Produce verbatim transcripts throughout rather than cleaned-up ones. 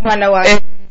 mwana wa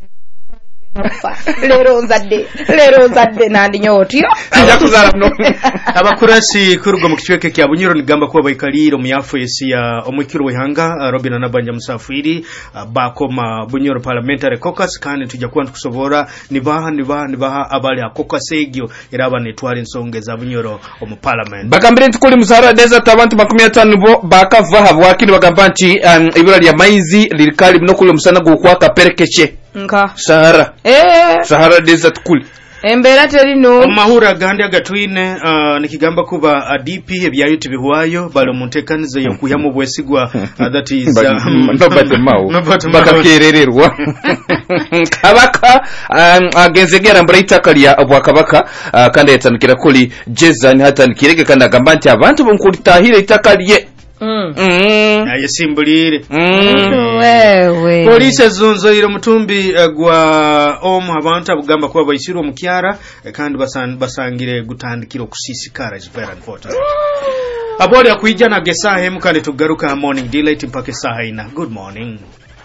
lero nzadde lero nzadde nandi nyotiro nja kuzala no abakurasi kurugo mu kichweke kya Bunyoro nigamba kuba bayikaliro mu yafu yesi ya omukiro wehanga Robin Nabanja Musafiri bakoma Bunyoro Parliamentary Caucus kandi tujja kuba tukusobora nibaha nibaha nibaha abali akokase egyo era abanetwala ensonge za Bunyoro omu parliament bakambire ntukuli musara desert abantu makumi atano bo bakava habwakiri bagamba nti um, ibura lya maizi lirikali mnokulo musana gukwaka perekeche nka Sahara eh Sahara desert kuli embera terino mahura gandi agatwine uh, nikigamba kuba uh, D P ebyayuti bihwayo balo muntekanize yokuyamu bwesigwa uh, that is nobate mawo bakakerererwa kabaka um, agenzegera mbreita kaliya obwakabaka uh, kandi yatanukira kuli Jezan hatanikirege kandi agamba nti abantu bonkulitahire itakaliye Mm. Mm. Aye simbulire. Mm. Wewe. Police zonzo iro mutumbi uh, gwa omu abantu abugamba kuba bayisiro omukyara uh, kandi basan, basangire gutandikira okusisikara is very important. Abodi akuija na gesa hemu kale tugaruka morning daylight mpaka saa ina. Good morning.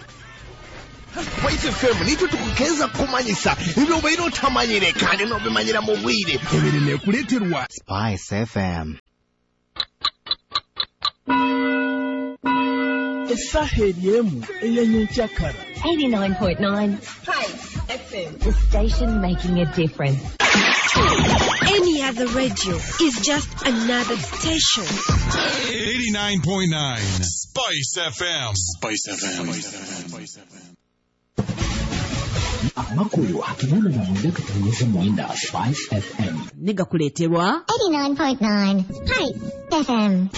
Spice F M nicho tukukeza kumanyisa ibyo bayiro tamanyire kandi no bimanyira mu bwire ebirine kuleterwa Spice F M. Esaheliemu eyanyenkyakara eighty-nine point nine Spice F M, the station making a difference. Any other radio is just another station. eighty-nine point nine Spice F M. Spice F M. Spice F M. amakulu akibona na mwenda katanyiza mwenda Spice F M Niga kuleterwa eighty-nine point nine Spice F M.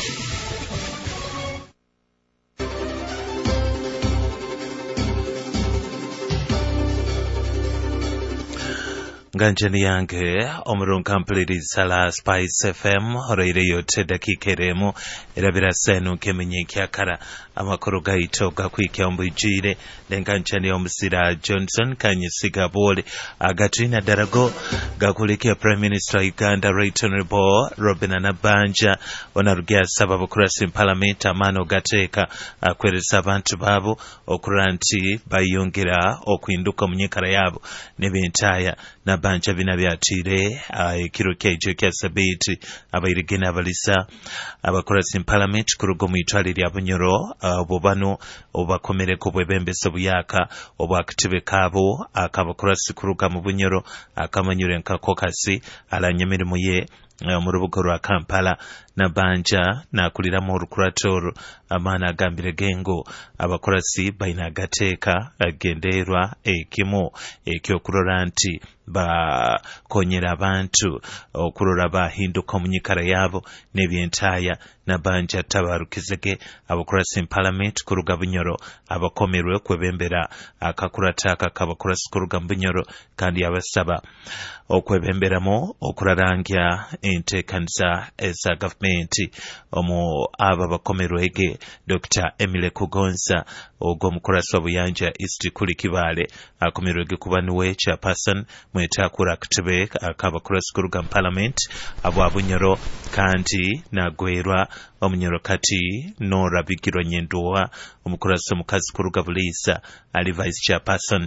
Ganjani yange omurunka mpuliri sala Spice F M oroire yote dakika eremo erabira senu kemenye kyakara amakuru gaito gakwikya ombujire lenganchani omusira Johnson kanyisiga bole agatrina darago gakulekya Prime Minister Uganda Right Honorable Robin Nabanja onarugya sababu kurasi parliament amano gateka akweresa abantu babo okuranti bayongera okuinduka munyekara yabo nebentaya Nabanja binabyatire ekiro kyejo kya sabiti abayirigena abalisa abakurasi parliament kurugo mu itwali lya Bunyoro obubano obakomereko bwebembese buyaka obwakitibe kabo akabakurasi kuruga mu Bunyoro akamanyure nkakokasi alanyemirimu ye mu rubuga rwa Kampala Nabanja nakulira mu rukuratoro amana agambire gengo abakorasi baina agateka agenderwa ekimo ekyo kurora nti ba konyera abantu okurora bahinduka munyikara yabo nebyentaya Nabanja tabarukizege abakorasi parliament kuruga Bunyoro abakomerwe kwebembera akakurataka kabakorasi kuruga Bunyoro kandi abasaba okwebemberamo okurarangya entekanisa eza government omu aba bakomerwege Doctor Emile Kugonza ogo mukorasi obuyanja East kuli Kibale akomerwege kubanuwe chairperson mwetakura kutebe akabakorasi kuruga parliament abo Bunyoro kandi nagwerwa omunyoro kati Nora Bigiro Nyendoa omukorasi omukazi kuruga Bulisa ali vice chairperson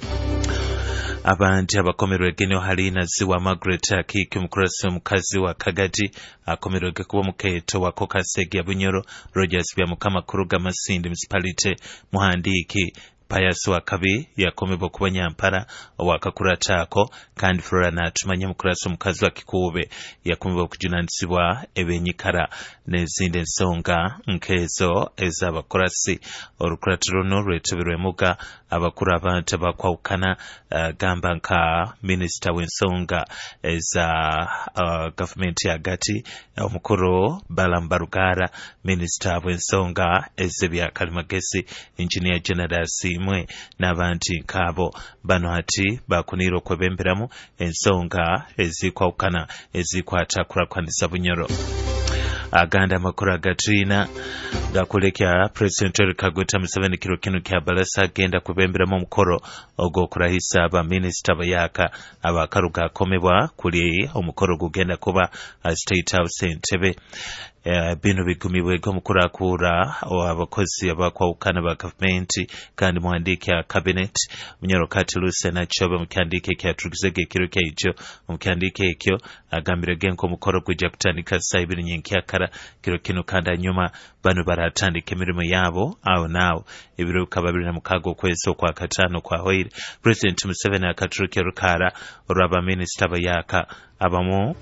abantu abakomerwe geno halina ziwa Margaret Akiki mukurasi omukazi wa Kagadi akomerwe kuba muketo wa Kokasege ya Bunyoro Rogers bya mukama kuruga Masindi municipality muhandiki Pius wa Kabi yakomebwa kuba Nyampara owakakuratako kandi Flora natumanya mukurasi omukazi wa Kikube yakomebwa kujunantisibwa ebenyikara n'ezindi ensonga nkezo ez'abakorasi olukuratirono lwetubirwe muga abakuru abantu bakwawukana uh, gamba nka minister w'ensonga eza uh, government yagati omukuru Balambarugara minister w'ensonga ezebya kalimagezi engineer general Simwe n'abantu nkabo bano ati bakunira okwebemberamu ensonga ezikwawukana ezikwata kurakwaniza Bunyoro aganda makuru agatrina gakulekya President Yoweri Kaguta Museveni kiro kino kya balasa agenda kubemberamu omukoro ogw'okurahisa aba minisita bayaka abakaruga akomebwa kuli omukoro gugenda kuba State House Entebbe uh, bino bigumibweko mukurakura abakozi abakwawukana ba gavumenti kandi muhandike ya cabinet munyoro kati Lucena Chobe mukyandike kya Trugizege kiro kyejo mukyandike ekyo agambira genko mukoro kujja kutandika saibiri nyinkakara kiro kino kanda nyuma bano baratandika emirimo yabo awo nawo ebiro kababiri na mukago kweso kwa katano kwa hoire President Museveni akaturuke rukara olwaba minister bayaka abamu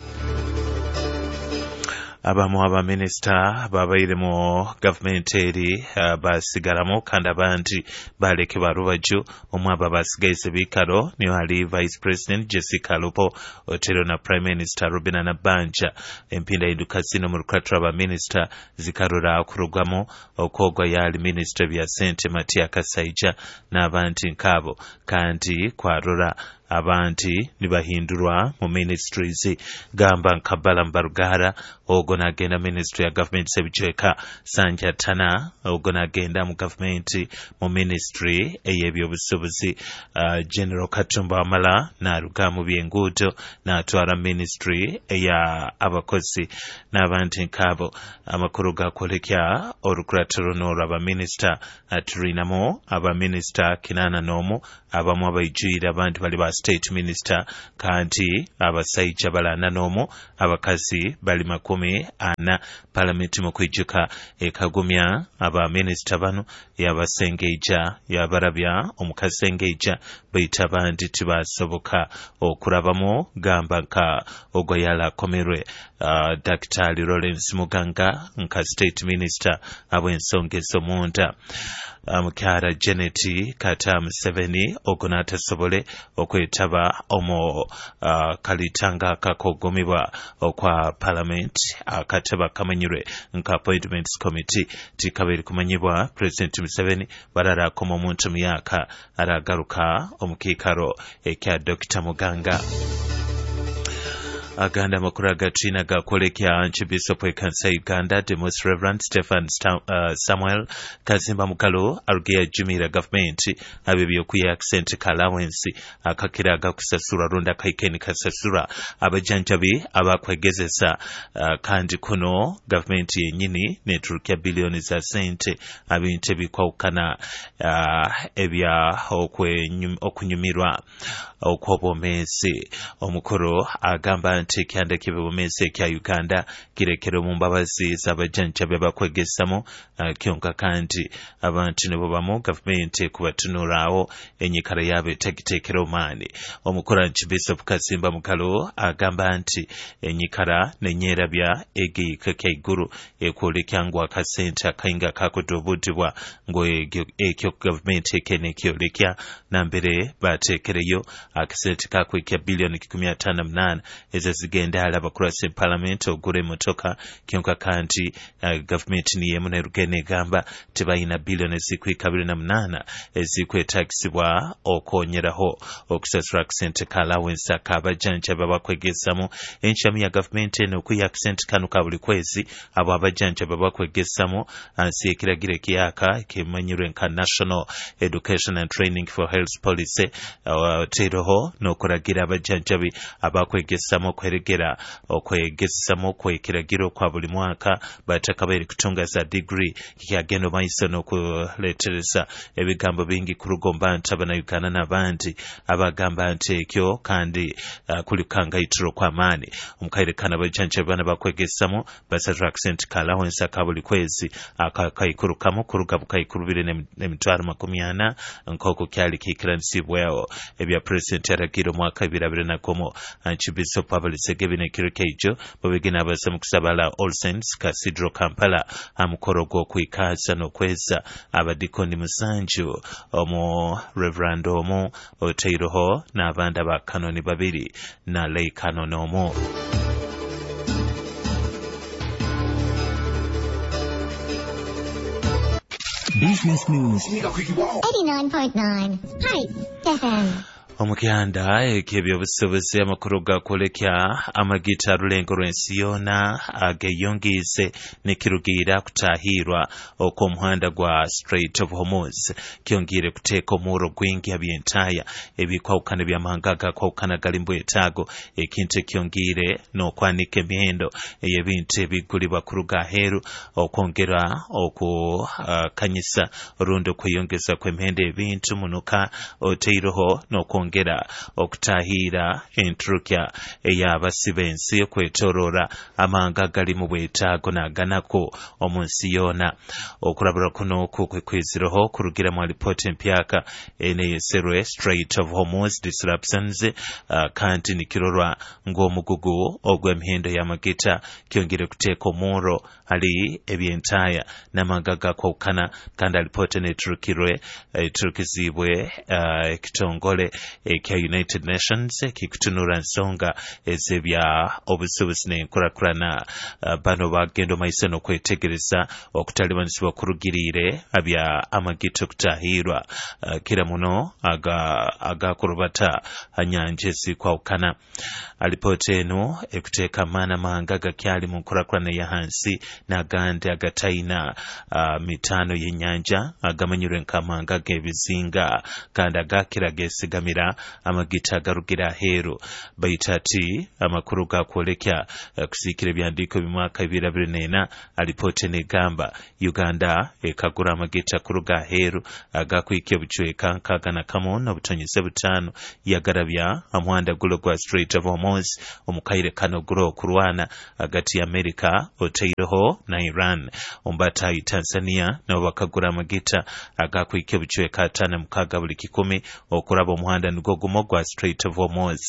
abamu aba minister babaire mu government eri uh, basigalamu kandi abandi baleke barubaju omwaba basigaise bikaro niyo ali vice president Jessica Lupo Otero na prime minister Robina Nabanja empinda iduka sino mu rukwatro aba minister zikarura kurugwamo okogwa yali minister bya sente Matia Kasaija n'abandi nkabo kandi kwarura abantu nibahindurwa mu ministries gamba nkabala mbarugara ogona agenda ministry ya government sebijeka Sanja Tana ogona agenda mu government mu ministry eyebyobusobozi uh, General Katumba Wamala na ruga mu byengudo na atwara ministry eya abakozi n'abandi nkabo amakuru gakolekya orukuratiro n'oraba minister aturinamo aba minister kinana nomo abamu abayijira abandi bali ba state minister kandi abasaija balana nomo abakazi bali makumi ana parliament mu kwijuka ekagumya aba minister bano yabasengeja yabarabya omukasengeja bayita bandi tibasoboka okurabamo gamba nka ogoyala komerwe uh, Doctor Lawrence Muganga nka state minister abwensonga ez'omunda mukyala um, Janet Kata Museveni ogonata sobole okwetaba omo uh, kalitanga kakogomibwa okwa parliament akataba uh, kamanyire nka appointments committee tikabiri kumanyibwa President Museveni barara komo muntu myaka aragaruka omukikaro ekya Doctor Muganga aganda makuru agatrina gakolekya Archbishop ekansa Uganda the Most Reverend Stephen uh, Samuel Kazimba Mukalo arugeya jumira government abebyo kuya accent allowance akakira agakusasura ronda kaikeni kasasura abajanjabi abakwegezesa uh, kandi kuno government yenyini neturukia bilioni za sente abinte bikwawukana uh, ebya okunyumirwa okwobomezi omukuru agamba nti kyandeke bobomezi kya Uganda kirekero mu mbabazi z'abajanjabi bakwegesamo uh, kyonka kandi abantu nebo bamu government kubatunurawo enyikara yabe tekitekero mani omukuru Archbishop Kazimba Mukalo agamba nti enyikara nenyerabya egeyika kyaiguru ekwolekyangu akasente akainga kakudobudibwa ngo ekyo government ekenekyolekya nambere batekereyo akasente kakwekya bilioni kikumi atano munana ezazigenda alaba kurasa parliament ogure motoka kyonka kandi uh, government niye munerugene gamba tebayina bilioni zikwikabiri na munana ezikwetagisibwa okonyeraho okusasura akasente ka allowance akabajanja babakwegesamo enshami ya government eno kuya akasente kanu ka buli kwezi abo abajanja babakwegesamo ansi ekiragire kiyaka kimanyirwe nka National Education and Training for Health Policy uh, teroho nokuragira abajanjabi abakwegesamo kweregera okwegesamo kwekiragiro kwa buli mwaka batakabere kutunga za degree kyagendo maiso nokuletereza ebigambo bingi kurugomba ntabana Uganda n'abandi abagamba nti ekyo kandi uh, kulikanga ituro kwa mani omukaire abajanjabi bana bakwegesamo basatra accent kala wensa kabuli kwezi akakaikurukamo kuruga bukayikurubire n'emitwaro makumi ana nkoko kyali kikiransibweho ebya president yaragiro mwaka birabire nakomo Archbishop Pabalisege binekiro keijo bobegena abasemu kusabala All Saints Cathedral Kampala amukoro gwo kwikaza nokweza abadikoni musanju omo Reverend omo Oteiroho n'abandi abakanoni babiri na lay canon omo. Business News eighty-nine point nine Hype F M. Omukyanda ek'ebyobusobozi amakuru gakolekya amagita lulengo lw'ensi yona ageyongeze ne kirugira kutahirwa okw'omuhanda gwa Strait of Hormuz kyongere kuteeka omuro gwingi abyentaya ebikwawukana by'amahanga agakwawukana gali mu bwetaago ekintu ekyongere n'okwanika emyendo ey'ebintu ebigulibwa ku ruga aheeru okwongera okukanyisa uh, rundi okweyongeza kw'emyendo ebintu munuka oteiroho n'okwongera okutahira entrukya ey'abasiba ensi okwetoroora amahanga gali mu bwetaago n'aganako omunsi yona okulabula kuno okwo kwe kweziroho kurugira mu alipoota empyaka eneeyeserwe Strait of Hormuz disruptions uh, kandi nikirorwa ng'omugugu ogw'emihendo y'amagita kyongere kuteeka omuro ali ebyentaya n'amahanga gakwawukana kandi alipoota neturukirwe eturukizibwe uh, ekitongole ekya United Nations ekikutunula nsonga ez'ebya obusuubuzi n'enkulakulana uh, bano bagenda omaiso n'okwetegereza okutalibanisibwa kurugirire abya amagito okutahirwa uh, kira muno agakurubata aga anyanja ezikwawukana alipoota eno ekuteeka amaani amahanga gakyali mu nkulakulana ya hansi n'agandi agatayina uh, mitaano y'ennyanja agamanyirwe nk'amahanga g'ebizinga kandi agakira gesigamira amagita agarugira aheeru bayita ati amakuru gakwolekya uh, kusiikira ebyandiiko by'omwaka bibiri abiri n'ena alipoota negamba Uganda ekagura amagita kuruga aheeru agakwika obucweka nkaaga na kamu n'obutonyeze butaano yagarabya omuhanda gulo gwa Strait of Hormuz omukaire kano gulo okulwana hagati ya Amerika oteiroho na Iran ombatayi Tanzania nabo bakagura amagita agakwika obucweka ataano mukaaga buli kikumi okulaba omuhanda nigwo gumo gwa Strait of Hormuz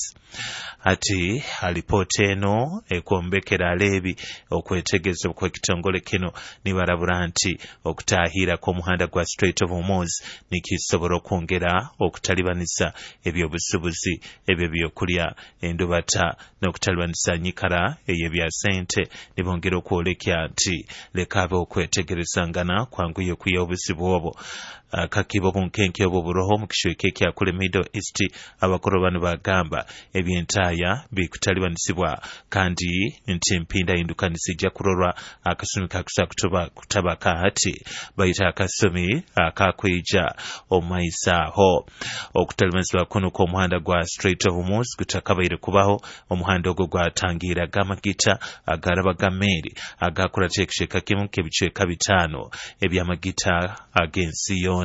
ati alipoota eno ekwombekera aleebi okwetegereza kw'ekitongole kino nibalabula nti okutahira kw'omuhanda gwa Strait of Hormuz nikisobola okwongera okutalibanisa ebyobusubuzi ebyo byokulya endobata n'okutalibanisa nyikala ey'ebya ssente nibongera okwolekya nti leka abe okwetegerezangana kwanguye okuya obuzibu obwo Uh, kakibo bunkenke obwo buroho mu kishweke ekyakule Middle East abakolo bano bagamba ebyentaya bikutalibanisibwa kandi nti empinda hinduka nisijja kurorwa akasumi kakusa kutoba kutabaka hati bayita akasumi akakweja omaisa ho okutalibanisibwa kuno kw'omuhanda gwa Strait of Hormuz kutakabaire kubaho omuhanda ogwo gwatangira gamagita agaraba gameeri agakula tekisheka kimu k'ebicweka bitaano ebyamagita agensi yona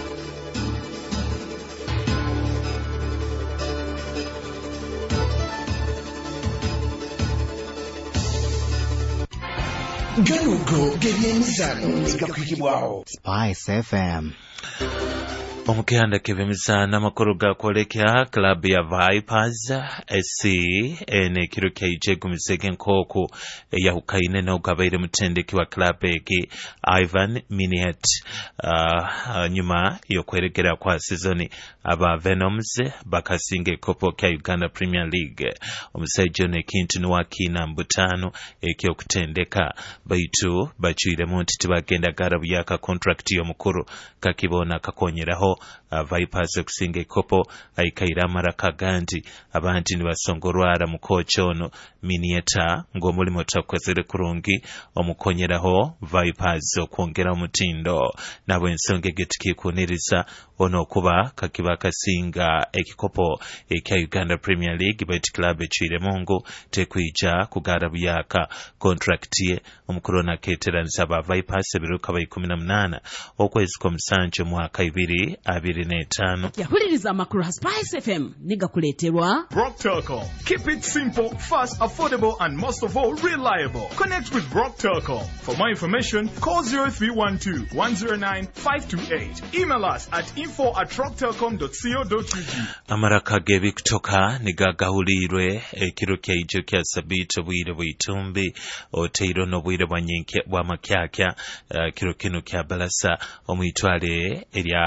ganugo gebyemizano egakwikibwawo Spice F M. Omukyanda k'ebyemizano amakulu gakwolekya klabu ya Vipers S C n'ekiro ky'ejegumisege nkooku eyahukaine n'ogabaire mutendeki wa klabu egi Ivan Miniet uh, nyuma y'okweregera kwa sizoni aba Venoms bakasinga ekopo kya Uganda Premier League omusajja ono ekintu niwakiina mbutaano eky'okutendeka baitu bakiiremu nti tibagenda garabuyaka contract y'omukuru kakibona kakonyeraho Uh, Vipers okusinga ekopo ayikaira amaraka gandi abandi nibasongorwara mu kocha ono Minieta ng'omulimu takozere kurungi omukonyeraho Vipers okwongera omutindo nabo ensonga egetukikuniriza ono okuba kakiba kasinga ekikopo ekya Uganda Premier League bait club echire mungu tekwija kugara buyaka contract ye omukuru naketeranisa ba Vipers ebiruka ba ikumi na munana okwezi kw'omusanju mwaka ibiri abiri n'etaano yahuliriza amakuru ha Spice F M nigakuleterwa Brock Telecom. Keep it simple, fast, affordable and most of all reliable. Connect with Brock Telecom. For more information, call zero three one two, one zero nine, five two eight. Email us at info at rocktelecom dot co dot u g. Amaraka gebi kutoka nigagahulirwe ekiro kya ijo kya sabito bwire bwitumbi oteiro no bwire bwanyenke bwa makyakya uh, kiro kino kya balasa omwitwale erya East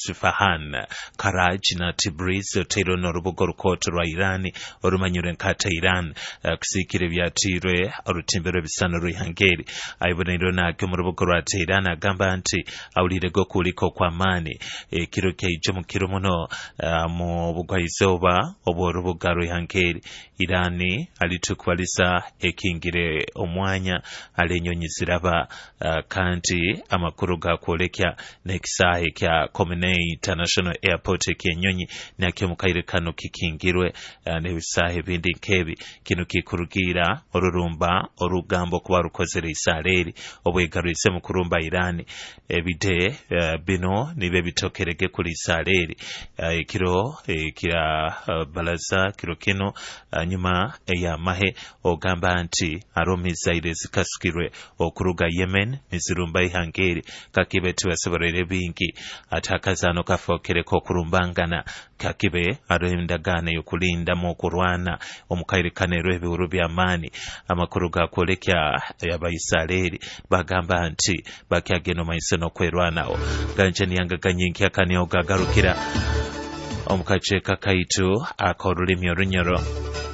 Isfahan, Karaj na Tabriz otero n'orubuga rukoto rwa Iran orumanyure nkata Iran uh, kusikire byatirwe orutimbero bisano ruhangeri ayibonero nake mu rubuga rwa Iran agamba nti awulire go kuliko kwa mani e, kiro kyejo mu kiro muno uh, mu bugwayizoba obwo rubuga ruhangeri Irani alitukubaliza ekingire omwanya alenyonyi ziraba uh, kandi amakuru ga kwolekya nekisahe kya Khamenei International Airport ekyenyonyi nakyo mukaire kano kikingirwe uh, nebisahe bindi nkebi kino kikurugira orurumba orugambo kuba rukozere Israeli obwegaruise mu kurumba Irani ebide uh, bino nibe bitokerege kuri Israeli uh, kiro e, kira uh, balaza kiro kino uh, nyuma eya mahe ogamba nti aromi zaire zikasukirwe okuruga Yemen nizirumba ihangeri kakibe tuwaseborere bingi atakazano kafokereko okurumbangana kakibe arendagane yokulinda mu kurwana omukairikane rw'ebihuru by'amani amakuru gakolekya y'abayisraeli bagamba nti bakyageno maiseno kwerwanawo ganjeni yangaganyinki akani ogagarukira omukache kakaitu akorulimi orunyoro